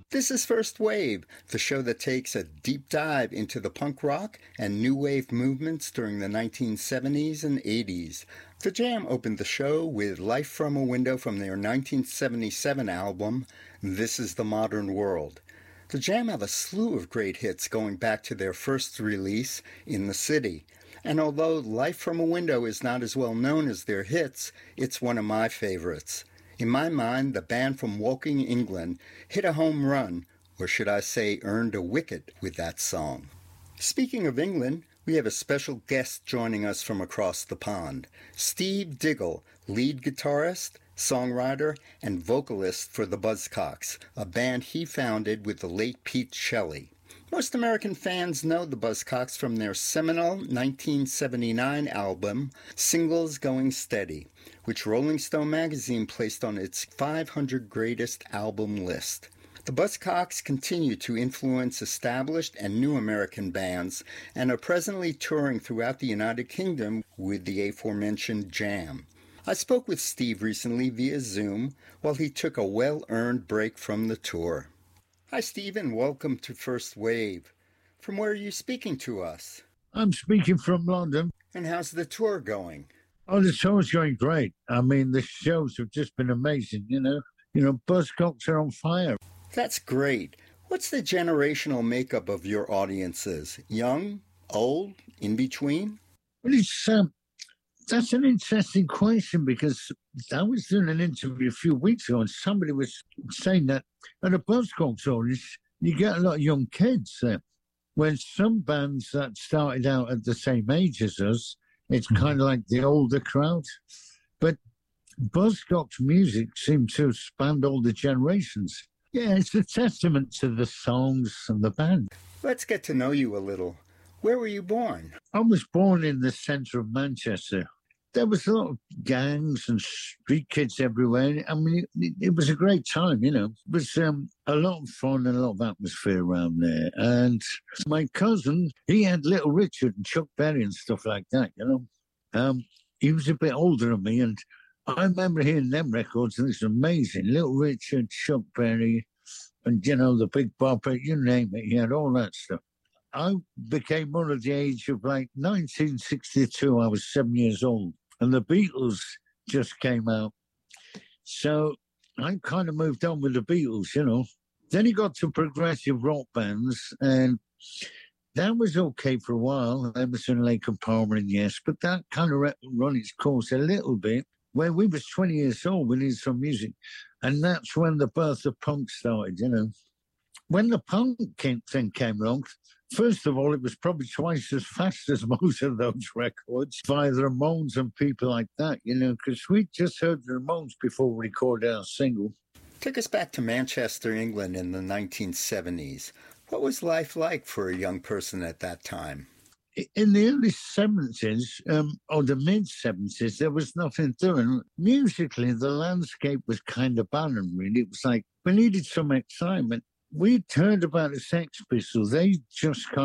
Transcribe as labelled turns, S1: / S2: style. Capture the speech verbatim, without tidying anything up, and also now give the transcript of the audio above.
S1: This is First Wave, the show that takes a deep dive into the punk rock and new wave movements during the nineteen seventies and eighties. The Jam opened the show with Life from a Window from their nineteen seventy-seven album, This is the Modern World. The Jam have a slew of great hits going back to their first release, In the City. And although Life from a Window is not as well known as their hits, it's one of my favorites. In my mind, the band from Woking, England, hit a home run, or should I say earned a wicket with that song. Speaking of England, we have a special guest joining us from across the pond. Steve Diggle, lead guitarist, songwriter, and vocalist for the Buzzcocks, a band he founded with the late Pete Shelley. Most American fans know the Buzzcocks from their seminal nineteen seventy-nine album, Singles Going Steady, which Rolling Stone magazine placed on its five hundred greatest album list. The Buzzcocks continue to influence established and new American bands and are presently touring throughout the United Kingdom with the aforementioned Jam. I spoke with Steve recently via Zoom while he took a well-earned break from the tour. Hi, Steve, and welcome to First Wave. From where are you speaking to us?
S2: I'm speaking from London.
S1: And how's the tour going?
S2: Oh, the tour's going great. I mean, the shows have just been amazing, you know. You know, Buzzcocks are on fire.
S1: That's great. What's the generational makeup of your audiences? Young, old, in between?
S2: Well, it's, um, that's an interesting question because I was doing an interview a few weeks ago and somebody was saying that at a Buzzcocks audience, you get a lot of young kids there. When some bands that started out at the same age as us, it's kind of like the older crowd. But Buzzcocks music seems to span all the generations. Yeah, it's a testament to the songs and the band.
S1: Let's get to know you a little. Where were you born?
S2: I was born in the centre of Manchester. There was a lot of gangs and street kids everywhere. I mean, it, it was a great time, you know. It was um, a lot of fun and a lot of atmosphere around there. And my cousin, he had Little Richard and Chuck Berry and stuff like that, you know. Um, he was a bit older than me, and I remember hearing them records, and it's amazing. Little Richard, Chuck Berry, and, you know, the Big Bopper, you name it, he had all that stuff. I became one at the age of like nineteen sixty-two. I was seven years old. And the Beatles just came out. So I kind of moved on with the Beatles, you know. Then he got to progressive rock bands, and that was okay for a while. Emerson, Lake and Palmer, and Yes, but that kind of run its course a little bit. When we was twenty years old, we needed some music. And that's when the birth of punk started, you know. When the punk thing came along, first of all, it was probably twice as fast as most of those records by the Ramones and people like that, you know, because we just heard the Ramones before we recorded our single.
S1: Take us back to Manchester, England in the nineteen seventies. What was life like for a young person at that time?
S2: In the early seventies, um, or the mid-seventies, there was nothing doing. Musically, the landscape was kind of barren, really. It was like we needed some excitement. We'd heard about the Sex Pistols. They just kind